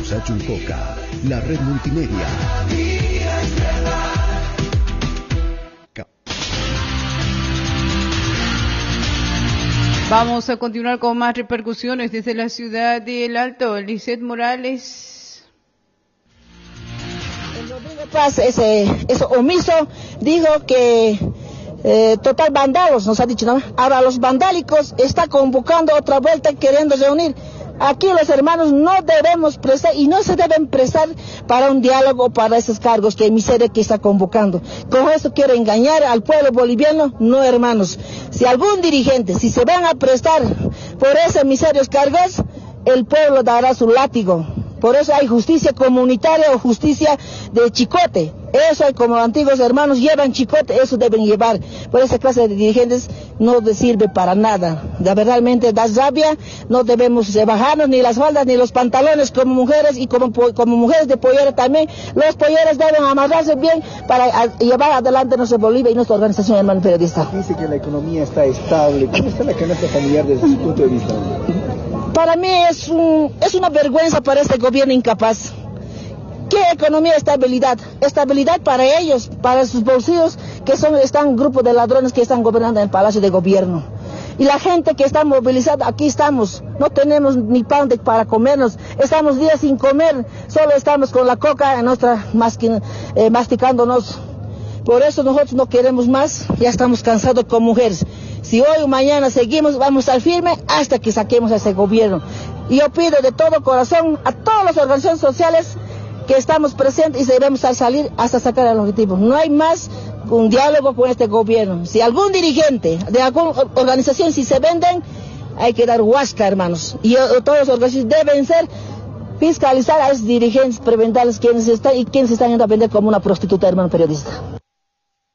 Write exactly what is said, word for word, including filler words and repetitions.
Pausa Chuncoca, la red multimedia. Vamos a continuar con más repercusiones desde la ciudad de El Alto. Lizeth Morales. El Rodrigo Paz, ese, ese omiso, dijo que eh, total vandalos, nos ha dicho, ¿no? Ahora los vandálicos está convocando otra vuelta queriendo reunir. Aquí los hermanos no debemos prestar y no se deben prestar para un diálogo, para esos cargos que miseria que está convocando. Con eso quiere engañar al pueblo boliviano, no hermanos. Si algún dirigente, si se van a prestar por esos miserios cargos, el pueblo dará su látigo. Por eso hay justicia comunitaria o justicia de chicote. Eso hay como antiguos hermanos llevan chicote, eso deben llevar. Por esa clase de dirigentes no sirve para nada. De realmente da rabia, no debemos bajarnos ni las faldas ni los pantalones como mujeres y como, como mujeres de pollera también. Los polleros deben amarrarse bien para a, llevar adelante nuestra Bolivia y nuestra organización, hermano periodista. Dice que la economía está estable. ¿Cómo está la canasta familiar desde su punto de vista? Para mí es, un, es una vergüenza para este gobierno incapaz. ¿Qué economía? Estabilidad. Estabilidad para ellos, para sus bolsillos, que son están grupos de ladrones que están gobernando en el Palacio de Gobierno. Y la gente que está movilizada, aquí estamos. No tenemos ni pan de, para comernos. Estamos días sin comer. Solo estamos con la coca en nuestra masqui, eh, masticándonos. Por eso nosotros no queremos más. Ya estamos cansados con mujeres. Si hoy o mañana seguimos, vamos a estar firmes hasta que saquemos a ese gobierno. Y yo pido de todo corazón a todas las organizaciones sociales que estamos presentes y debemos salir hasta sacar el objetivo. No hay más un diálogo con este gobierno. Si algún dirigente de alguna organización, si se venden, hay que dar huasca, hermanos. Y todas las organizaciones deben ser fiscalizar a esos dirigentes, preventarles quienes están y quienes están yendo a vender como una prostituta, hermano periodista.